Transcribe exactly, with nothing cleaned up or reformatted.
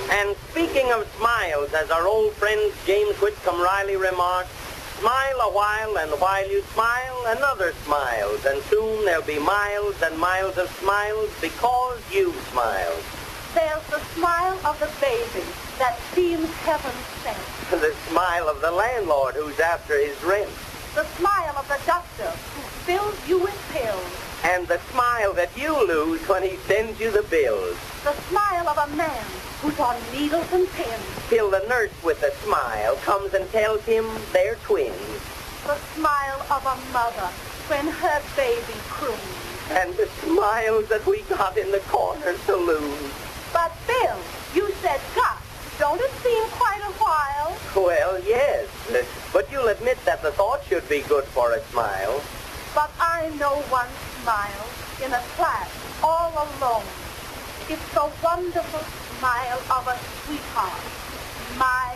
And speaking of smiles, as our old friend James Whitcomb Riley remarked, smile a while, and while you smile, another smiles, and soon there'll be miles and miles of smiles because you smiled. There's the smile of the baby that seems heaven sent. The smile of the landlord who's after his rent. The smile of the doctor who fills you with pills. And the smile that you lose when he sends you the bills. The smile of a man who's on needles and pins. Till the nurse with a smile comes and tells him they're twins. The smile of a mother when her baby croons. And the smiles that we got in the corner saloon. But Bill, you said got. Don't it seem quite a while? Well, yes. But you'll admit that the thought should be good for a smile. But I know one smile in a class all alone. It's the wonderful smile of a sweetheart. My